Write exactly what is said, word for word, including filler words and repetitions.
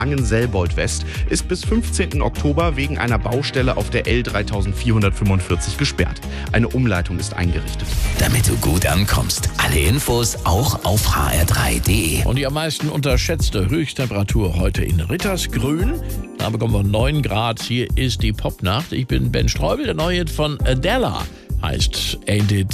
Langen-Selbold West ist bis fünfzehnten Oktober wegen einer Baustelle auf der L dreitausendvierhundertfünfundvierzig gesperrt. Eine Umleitung ist eingerichtet. Damit du gut ankommst. Alle Infos auch auf h r drei punkt d e. Und die am meisten unterschätzte Höchsttemperatur heute in Rittersgrün. Da bekommen wir neun Grad. Hier ist die Popnacht. Ich bin Ben Streubel. Der neue Hit von Adela heißt Ain't It